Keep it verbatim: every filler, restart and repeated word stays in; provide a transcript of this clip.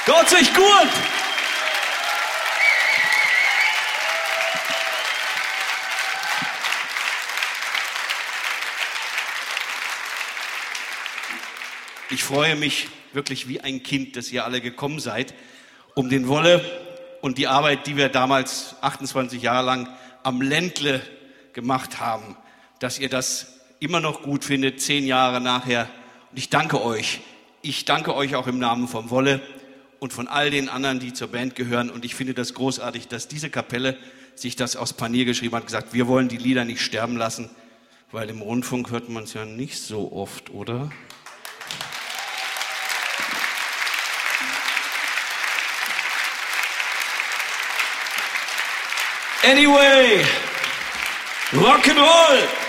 Geht's euch gut? Ich freue mich wirklich wie ein Kind, dass ihr alle gekommen seid, um den Wolle und die Arbeit, die wir damals achtundzwanzig Jahre lang am Ländle gemacht haben, dass ihr das immer noch gut findet, zehn Jahre nachher. Und ich danke euch. Ich danke euch auch im Namen vom Wolle und von all den anderen, die zur Band gehören. Und ich finde das großartig, dass diese Kapelle sich das aus Panier geschrieben hat, gesagt, wir wollen die Lieder nicht sterben lassen, weil im Rundfunk hört man es ja nicht so oft, oder? Anyway, rock and roll!